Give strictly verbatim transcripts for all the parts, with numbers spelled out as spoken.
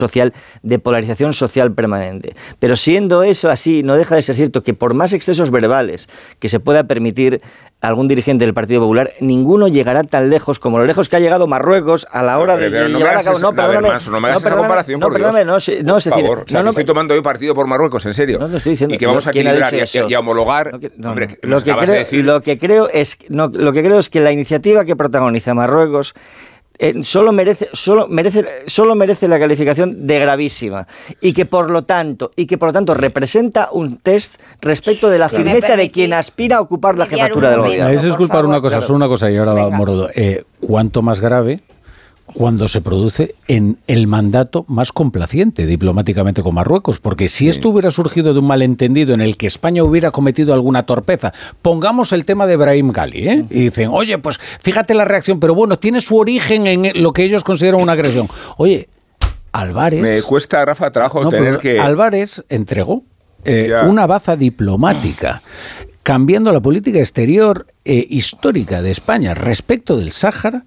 social, de polarización social permanente. Pero siendo eso así, no deja de ser cierto que por más excesos verbales que se pueda permitir algún dirigente del Partido Popular, ninguno llegará tan lejos como lo lejos que ha llegado Marruecos a la hora de, de no llevar a cabo... No, perdóname, no me hagas esa comparación, no, por Dios. Perdóname, no, no, es decir, por favor, o sea, no, no, estoy tomando yo partido por Marruecos, en serio. No lo estoy diciendo. Y que vamos a equilibrar y a, y a homologar... No, que, no, hombre, no. Lo, que creo, de decir... lo que creo es no, lo que creo es que la iniciativa que protagoniza Marruecos Eh, solo merece solo merece solo merece la calificación de gravísima y que por lo tanto y que por lo tanto representa un test respecto de la si firmeza de quien aspira a ocupar la jefatura del gobierno. Me vais a disculpar una cosa, claro. Solo una cosa y ahora va Morodo. Eh, ¿Cuánto más grave cuando se produce en el mandato más complaciente diplomáticamente con Marruecos? Porque si sí. esto hubiera surgido de un malentendido en el que España hubiera cometido alguna torpeza, pongamos el tema de Brahim Ghali, ¿eh? Y dicen, oye, pues fíjate la reacción, pero bueno, tiene su origen en lo que ellos consideran una agresión. Oye, Álvarez... Me cuesta, Rafa, trabajo no, tener que... Álvarez entregó eh, una baza diplomática cambiando la política exterior eh, histórica de España respecto del Sáhara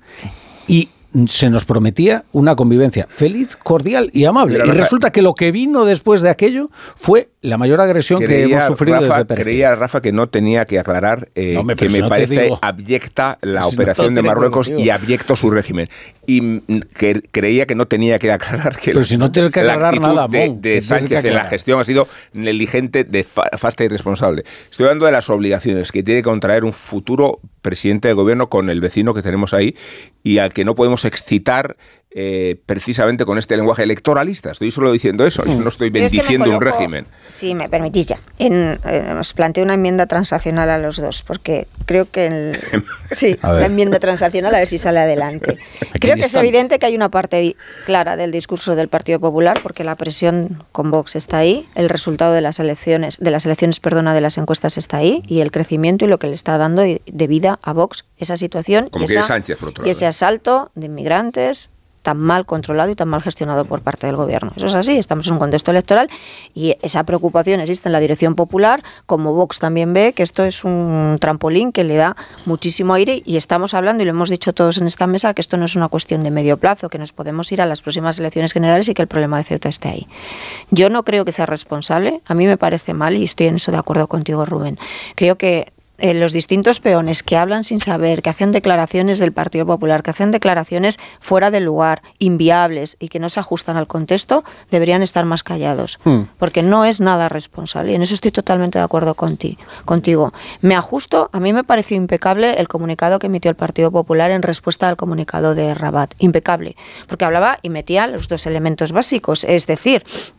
y se nos prometía una convivencia feliz, cordial y amable. Pero, y Rafa, resulta que lo que vino después de aquello fue la mayor agresión creía, que hemos sufrido Rafa, desde Perejil. Creía, Rafa, que no tenía que aclarar eh, no, que me no parece abyecta la si operación no de Marruecos y abyecto su régimen. Y que creía que no tenía que aclarar que, Pero la, si no tienes que aclarar la actitud nada, de, de Sánchez en la gestión ha sido negligente, nefasta y irresponsable. Estoy hablando de las obligaciones que tiene que contraer un futuro presidente de gobierno con el vecino que tenemos ahí y al que no podemos excitar eh, precisamente con este lenguaje electoralista. Estoy solo diciendo eso, yo no estoy bendiciendo es que un régimen. Si me permitís ya, en, eh, os planteo una enmienda transaccional a los dos, porque creo que el, sí, la enmienda transaccional a ver si sale adelante. Creo que es evidente que hay una parte clara del discurso del Partido Popular, porque la presión con Vox está ahí, el resultado de las elecciones, de las elecciones, perdona, de las encuestas está ahí, y el crecimiento y lo que le está dando de vida a Vox esa situación Como y, esa, Sánchez, por otro lado. y ese asalto de inmigrantes tan mal controlado y tan mal gestionado por parte del gobierno. Eso es así, estamos en un contexto electoral y esa preocupación existe en la dirección popular, como Vox también ve que esto es un trampolín que le da muchísimo aire y estamos hablando, y lo hemos dicho todos en esta mesa, que esto no es una cuestión de medio plazo, que nos podemos ir a las próximas elecciones generales y que el problema de Ceuta esté ahí. Yo no creo que sea responsable, a mí me parece mal y estoy en eso de acuerdo contigo, Rubén. Creo que Eh, los distintos peones que hablan sin saber, que hacen declaraciones del Partido Popular, que hacen declaraciones fuera del lugar, inviables y que no se ajustan al contexto, deberían estar más callados, hmm. porque no es nada responsable y en eso estoy totalmente de acuerdo conti, contigo. Me ajusto, a mí me pareció impecable el comunicado que emitió el Partido Popular en respuesta al comunicado de Rabat, impecable, porque hablaba y metía los dos elementos básicos, es decir,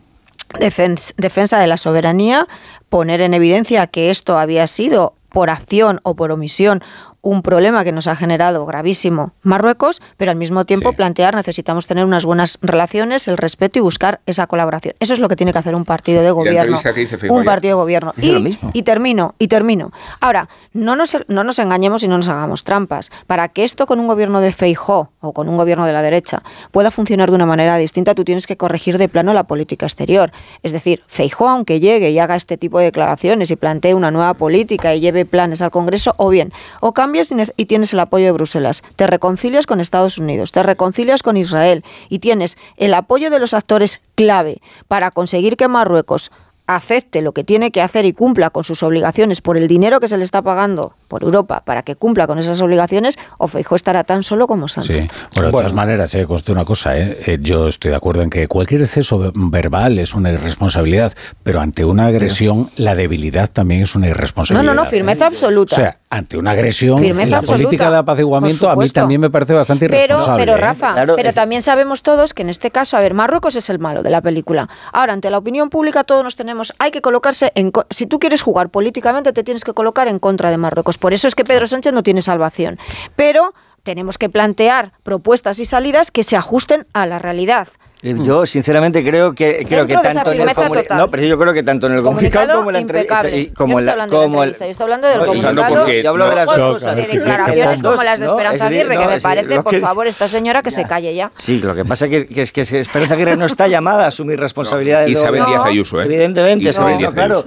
defensa, defensa de la soberanía, poner en evidencia que esto había sido por acción o por omisión un problema que nos ha generado gravísimo Marruecos, pero al mismo tiempo sí. plantear necesitamos tener unas buenas relaciones, el respeto y buscar esa colaboración. Eso es lo que tiene que hacer un partido de gobierno. Un partido de gobierno. Y, y termino, y termino. Ahora, no nos, no nos engañemos y no nos hagamos trampas. Para que esto con un gobierno de Feijóo o con un gobierno de la derecha pueda funcionar de una manera distinta, tú tienes que corregir de plano la política exterior. Es decir, Feijóo, aunque llegue y haga este tipo de declaraciones y plantee una nueva política y lleve planes al Congreso, o bien, o cambia y tienes el apoyo de Bruselas, te reconcilias con Estados Unidos, te reconcilias con Israel y tienes el apoyo de los actores clave para conseguir que Marruecos acepte lo que tiene que hacer y cumpla con sus obligaciones por el dinero que se le está pagando por Europa para que cumpla con esas obligaciones, o Feijóo estará tan solo como Sánchez. Sí. Bueno, de bueno. todas maneras, eh, conste una cosa, eh, eh, yo estoy de acuerdo en que cualquier exceso verbal es una irresponsabilidad, pero ante una agresión, la debilidad también es una irresponsabilidad. No, no, no, firmeza ¿eh? absoluta. O sea, ante una agresión, firmeza la absoluta, política de apaciguamiento a mí también me parece bastante irresponsable. Pero, pero Rafa, ¿eh? claro, pero es... también sabemos todos que en este caso, a ver, Marruecos es el malo de la película. Ahora, ante la opinión pública todos nos tenemos, hay que colocarse en, si tú quieres jugar políticamente te tienes que colocar en contra de Marruecos. Por eso es que Pedro Sánchez no tiene salvación. Pero tenemos que plantear propuestas y salidas que se ajusten a la realidad. Yo sinceramente creo que creo que tanto en el comunicado, no, pero yo creo que tanto en el comunicado como en la entrevista y como en la como el yo estoy hablando del comunicado. Yo hablo de las dos cosas. Y declaraciones como las de Esperanza Aguirre, que me parece, por favor, esta señora que se calle ya. Sí, lo que pasa que es que Esperanza Aguirre no está llamada a asumir responsabilidades. Isabel Díaz Ayuso, ¿eh? Evidentemente, claro.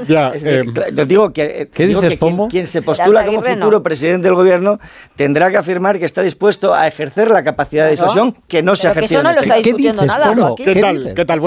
Yo digo que ¿qué dices, Pombo? quien se postula como futuro presidente del gobierno tendrá que afirmar que está dispuesto a ejercer la capacidad de disuasión que no se ha Pero que ejercido eso no en lo este está caso. discutiendo nada, Bueno, Joaquín. ¿Qué ¿Qué tal? dices? ¿Qué tal?